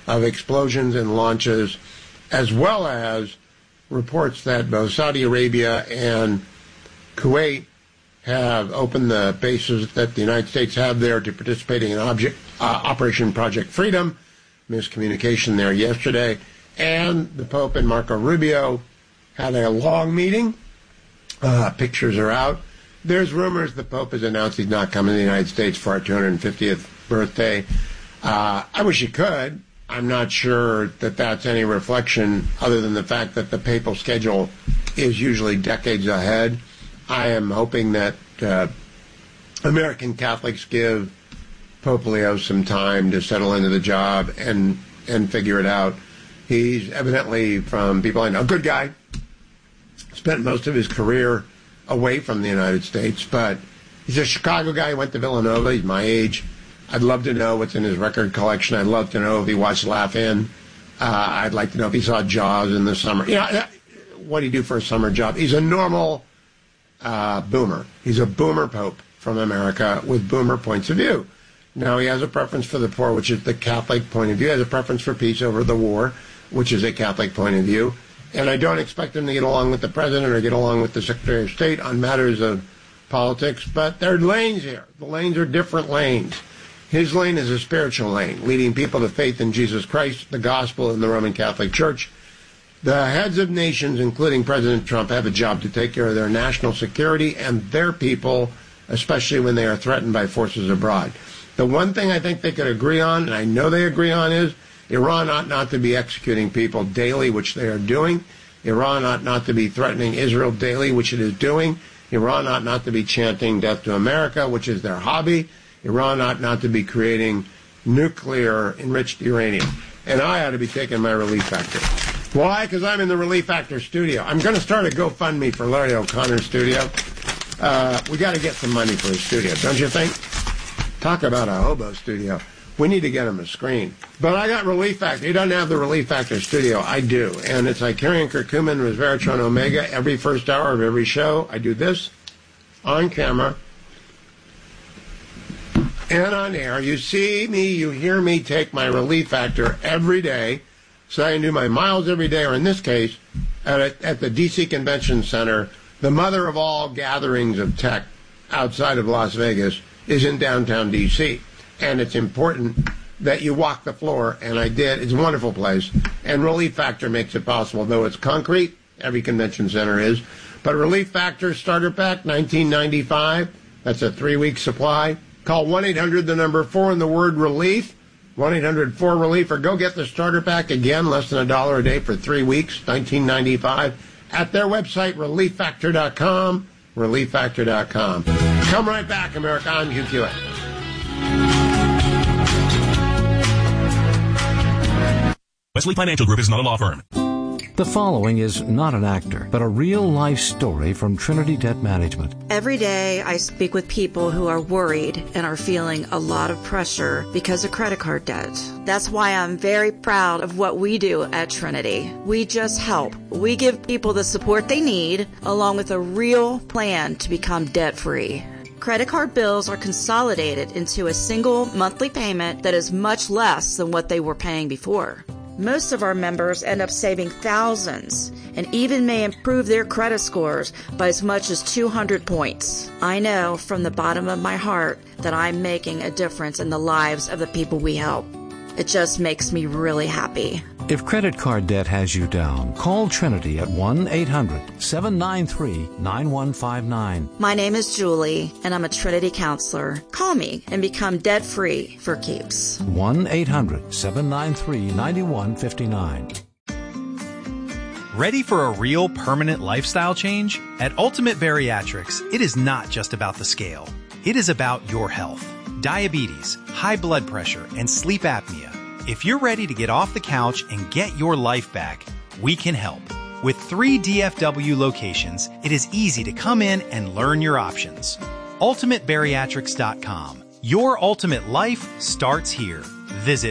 of explosions and launches, as well as reports that both Saudi Arabia and Kuwait have opened the bases that the United States have there to participating in Operation Project Freedom. Miscommunication there yesterday. And the Pope and Marco Rubio had a long meeting. Pictures are out. There's rumors the Pope has announced he's not coming to the United States for our 250th birthday. I wish he could. I'm not sure that that's any reflection other than the fact that the papal schedule is usually decades ahead. I am hoping that American Catholics give Pope Leo some time to settle into the job and figure it out. He's evidently, from people I know, a good guy. Spent most of his career away from the United States, but he's a Chicago guy. He went to Villanova. He's my age. I'd love to know what's in his record collection. I'd love to know if he watched Laugh-In. I'd like to know if he saw Jaws in the summer. What do you do for a summer job? He's a normal boomer. He's a boomer pope from America with boomer points of view. Now, he has a preference for the poor, which is the Catholic point of view. He has a preference for peace over the war, which is a Catholic point of view. And I don't expect him to get along with the president or get along with the Secretary of State on matters of politics, but there are lanes here. The lanes are different lanes. His lane is a spiritual lane, leading people to faith in Jesus Christ, the gospel, and the Roman Catholic Church. The heads of nations, including President Trump, have a job to take care of their national security and their people, especially when they are threatened by forces abroad. The one thing I think they could agree on, and I know they agree on, is Iran ought not to be executing people daily, which they are doing. Iran ought not to be threatening Israel daily, which it is doing. Iran ought not to be chanting death to America, which is their hobby. Iran ought not to be creating nuclear-enriched uranium. And I ought to be taking my Relief Factor. Why? Because I'm in the Relief Factor studio. I'm going to start a GoFundMe for Larry O'Connor's studio. We got to get some money for his studio, don't you think? Talk about a hobo studio. We need to get him a screen. But I got Relief Factor. He doesn't have the Relief Factor studio. I do. And it's Icarian Curcumin, Resveratrol, Omega. Every first hour of every show, I do this on camera and on air. You see me, you hear me take my Relief Factor every day. So I can do my miles every day, or in this case, at the D.C. Convention Center. The mother of all gatherings of tech outside of Las Vegas is in downtown D.C., and it's important that you walk the floor, and I did. It's a wonderful place, and Relief Factor makes it possible, though it's concrete. Every convention center is. But Relief Factor Starter Pack, $19.95. That's a 3-week supply. Call 1-800, the number 4, and the word relief, 1-800-4-RELIEF, or go get the starter pack again, less than $1 a day for 3 weeks, $19.95, at their website, ReliefFactor.com, ReliefFactor.com. Come right back, America. I'm Hugh Hewitt. Wesley Financial Group is not a law firm. The following is not an actor, but a real-life story from Trinity Debt Management. Every day I speak with people who are worried and are feeling a lot of pressure because of credit card debt. That's why I'm very proud of what we do at Trinity. We just help. We give people the support they need, along with a real plan to become debt-free. Credit card bills are consolidated into a single monthly payment that is much less than what they were paying before. Most of our members end up saving thousands and even may improve their credit scores by as much as 200 points. I know from the bottom of my heart that I'm making a difference in the lives of the people we help. It just makes me really happy. If credit card debt has you down, call Trinity at 1-800-793-9159. My name is Julie, and I'm a Trinity counselor. Call me and become debt-free for keeps. 1-800-793-9159. Ready for a real permanent lifestyle change? At Ultimate Bariatrics, it is not just about the scale. It is about your health. Diabetes, high blood pressure, and sleep apnea. If you're ready to get off the couch and get your life back, we can help. With 3 DFW locations, it is easy to come in and learn your options. UltimateBariatrics.com. Your ultimate life starts here. Visit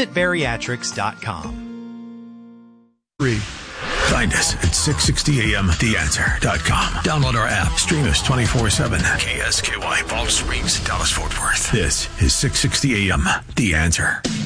UltimateBariatrics.com. Find us at 660amtheanswer.com. Download our app. Stream us 24/7. KSKY, Palm Springs, Dallas, Fort Worth. This is 660 AM, The Answer.